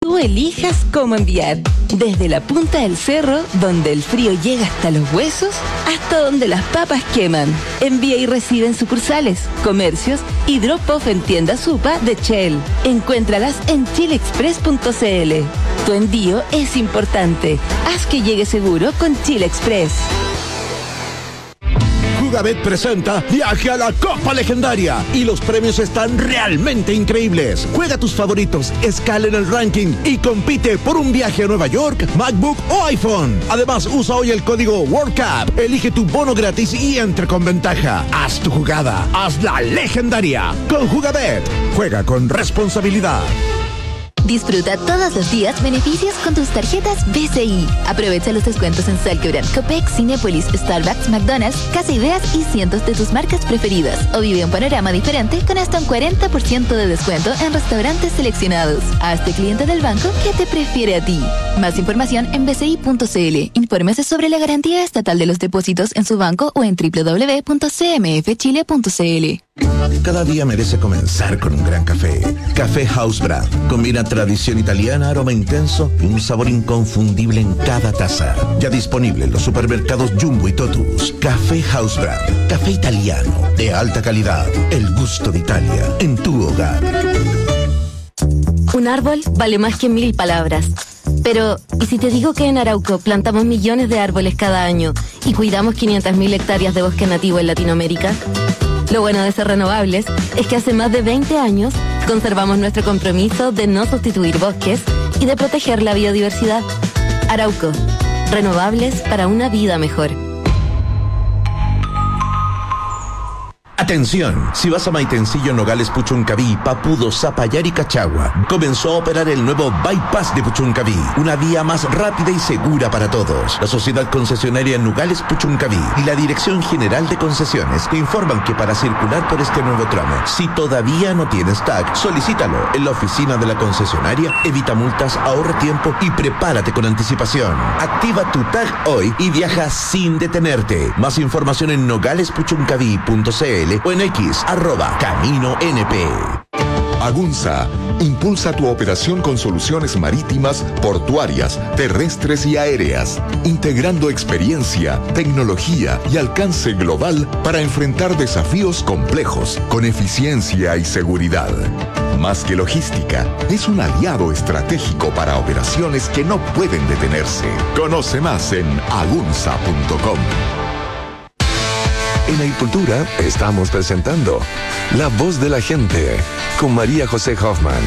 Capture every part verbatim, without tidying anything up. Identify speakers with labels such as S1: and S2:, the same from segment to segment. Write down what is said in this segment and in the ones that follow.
S1: tú elijas cómo enviar. Desde la punta del cerro, donde el frío llega hasta los huesos, hasta donde las papas queman. Envía y recibe en sucursales, comercios y drop-off en tiendas Supa de Shell. Encuéntralas en chile express punto c l. Tu envío es importante. Haz que llegue seguro con Chile Express.
S2: Jugabet presenta Viaje a la Copa Legendaria y los premios están realmente increíbles. Juega tus favoritos, escala en el ranking y compite por un viaje a Nueva York, MacBook o iPhone. Además, usa hoy el código WorldCup, elige tu bono gratis y entra con ventaja. Haz tu jugada, hazla legendaria. Con Jugabet, juega con responsabilidad.
S3: Disfruta todos los días beneficios con tus tarjetas B C I. Aprovecha los descuentos en Salquebran, Copex, Cinépolis, Starbucks, McDonald's, Casa Ideas y cientos de tus marcas preferidas. O vive un panorama diferente con hasta un cuarenta por ciento de descuento en restaurantes seleccionados. Hazte cliente del banco que te prefiere a ti. Más información en b c i punto c l. Infórmese sobre la garantía estatal de los depósitos en su banco o en w w w punto c m f chile punto c l.
S2: Cada día merece comenzar con un gran café. Café House Brand. Combina tradición italiana, aroma intenso y un sabor inconfundible en cada taza. Ya disponible en los supermercados Jumbo y Totus. Café House Brand. Café italiano de alta calidad. El gusto de Italia en tu hogar.
S4: Un árbol vale más que mil palabras. Pero, ¿y si te digo que en Arauco plantamos millones de árboles cada año y cuidamos quinientas mil hectáreas de bosque nativo en Latinoamérica? Lo bueno de ser renovables es que hace más de veinte años conservamos nuestro compromiso de no sustituir bosques y de proteger la biodiversidad. Arauco, renovables para una vida mejor.
S2: Atención, si vas a Maitencillo, Nogales, Puchuncaví, Papudo, Zapallar y Cachagua, comenzó a operar el nuevo Bypass de Puchuncaví, una vía más rápida y segura para todos. La sociedad concesionaria Nogales Puchuncaví y la Dirección General de Concesiones te informan que para circular por este nuevo tramo, si todavía no tienes T A C, solicítalo en la oficina de la concesionaria, evita multas, ahorra tiempo y prepárate con anticipación. Activa tu T A C hoy y viaja sin detenerte. Más información en nogales puchuncaví punto c l o en X, arroba Camino N P.
S5: Agunza impulsa tu operación con soluciones marítimas, portuarias, terrestres y aéreas, integrando experiencia, tecnología y alcance global para enfrentar desafíos complejos con eficiencia y seguridad. Más que logística, es un aliado estratégico para operaciones que no pueden detenerse. Conoce más en agunza punto com. En Agricultura estamos presentando La Voz de la Gente con María José Hoffman.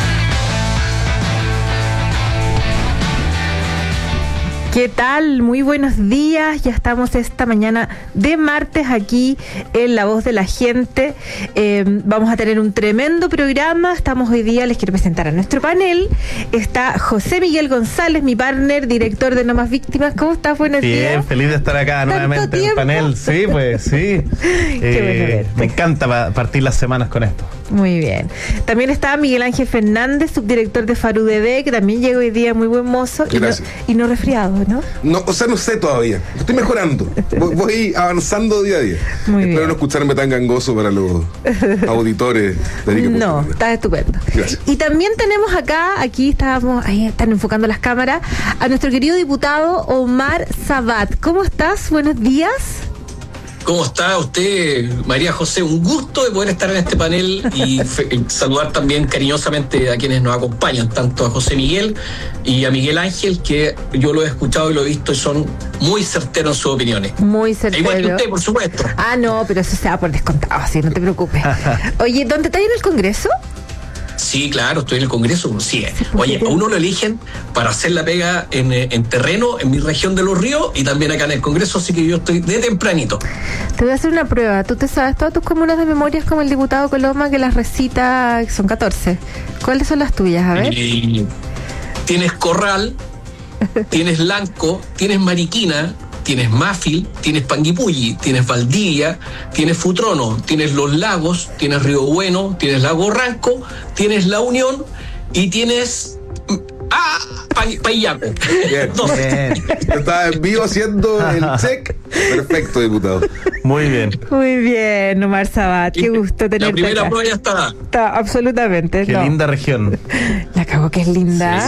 S6: ¿Qué tal? Muy buenos días. Ya estamos esta mañana de martes aquí en La Voz de la Gente. Eh, vamos a tener un tremendo programa. Estamos hoy día, les quiero presentar a nuestro panel. Está José Miguel González, mi partner, director de No Más Víctimas. ¿Cómo estás? Buenos
S7: Bien,
S6: días.
S7: Bien, feliz de estar acá nuevamente en el panel. Sí, pues sí.
S6: Qué
S7: eh,
S6: bueno verte.
S7: Me encanta pa- partir las semanas con esto.
S6: Muy bien. También está Miguel Ángel Fernández, subdirector de FARUDD, que también llegó hoy día muy buen mozo y no, y no resfriado, ¿no?
S8: No, o sea, no sé todavía. Estoy mejorando. Voy, voy avanzando día a día.
S6: Muy
S8: Espero
S6: bien.
S8: no escucharme tan gangoso para los auditores de Arica.
S6: No, está estupendo.
S8: Gracias.
S6: Y también tenemos acá, aquí estábamos, ahí están enfocando las cámaras, a nuestro querido diputado Omar Sabat. ¿Cómo estás? Buenos días.
S9: ¿Cómo está usted, María José? Un gusto de poder estar en este panel y fe- saludar también cariñosamente a quienes nos acompañan, tanto a José Miguel y a Miguel Ángel, que yo lo he escuchado y lo he visto y son muy certeros en sus opinioes.
S6: Muy
S9: E
S6: certero.
S9: igual que usted, por supuesto.
S6: Ah, no, pero eso se va por descontado, así, no te preocupes. Oye, ¿dónde está en el Congreso?
S9: Sí, claro, estoy en el Congreso. Sí. Oye, a uno lo eligen para hacer la pega en, eh, en terreno, en mi región de Los Ríos y también acá en el Congreso, así que yo estoy de tempranito.
S6: Te voy a hacer una prueba. ¿Tú te sabes todas tus comunas de memorias como el diputado Coloma que las recita, que son catorce? ¿Cuáles son las tuyas? A ver.
S9: Eh, tienes Corral, tienes Lanco, tienes Mariquina, tienes Mafil, tienes Panguipulli, tienes Valdivia, tienes Futrono, tienes Los Lagos, tienes Río Bueno, tienes Lago Ranco, tienes La Unión y tienes... ¡Ah! Pa- Payaco.
S8: Bien.
S9: Bien.
S8: Estaba en vivo haciendo el check. Perfecto, diputado.
S7: Muy bien.
S6: Muy bien, Omar Sabat. Qué gusto tenerte
S9: La primera
S6: acá.
S9: prueba ya está.
S6: Está, absolutamente.
S7: Qué
S6: no.
S7: linda región.
S6: La cago que es linda.
S9: Sí,